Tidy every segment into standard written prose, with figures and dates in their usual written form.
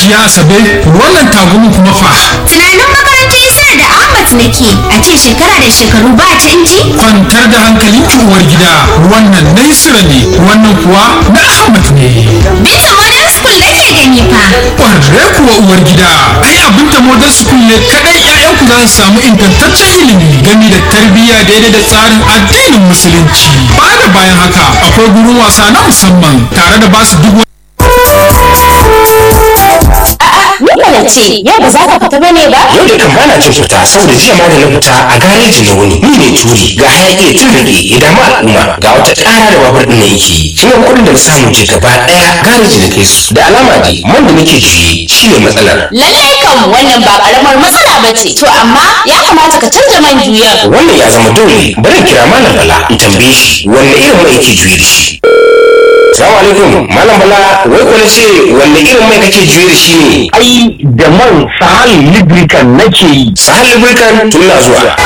Hajiya Asabe, wannan tagumin kuma fa. Tunanin makarantar Isra da Ahmad nake, a ce shekara da shekaru ba canji? Kwantar da hankalin ki uwar gida, wannan na Isra ne, wannan kuwa na Ahmad ne. Binta Modern School nake gani fa. Ƙwarre kuwa uwar gida, ai abin ta Modern School ne kadai 'ya'yanku za su samu ingantaccen ilimi game da tarbiyya daidai da tsarin addinin musulunci. Ba da bayan haka akwai gurin wasa na musamman tare da basu duk Nuna ce, yau ba za ka fita bane ba? Yau da kan bana cin fita saboda jiya ma da na fita a gareji na wuni. Ni ne turi ga hayaki ya turrike ya damu al'umma ga wata ƙara da babur ɗin na yake. Shi ne kuɗin da na samu je gaba ɗaya gareji na kai su. Da alama dai man da nake juye shi ne matsalar. Lallai kan wannan ba ƙaramar matsala ba ce. To amma ya kamata ka canza man juyar. Wannan ya zama dole bari in kira Malam Bala in tambaye shi wanne irin mai yake juye da shi. Salamu alaikum, Malam Bala, wai ko na ce wanne irin mai kake juye da shi ne? Ai da man Sahal Lubricant nake yi. Sahal Lubricant tun na zuwa.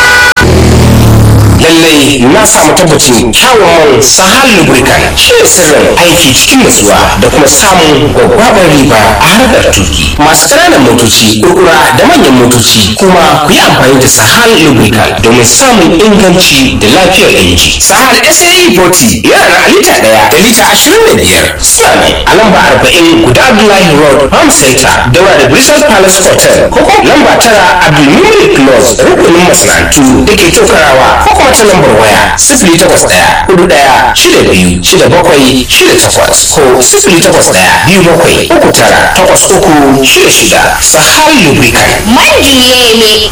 Lallai na samu tabbacin kyawun man Sahal Lubricant shi ne sirrin aiki cikin nutsuwa da kuma samun gwaggwabar riba a harkar tuki. Masu ƙananan motoci, kurkura da manyan motoci kuma ku yi amfani da Sahal Lubricant domin samun inganci da lafiyar inji. Sahal SAE 40 yana da lita 1 da lita 25. Suna ne a lamba 40 guda Abdullahi Road, Farm Center, daura da Bristol Palace Hotel, ko kuma lamba 9 Abdulmumin Close, rukunin masana'antu da ke tokarawa, ko kuma ta lambar waya 08141626768 ko 08127398366. Sahal Lubricant. Man juye ne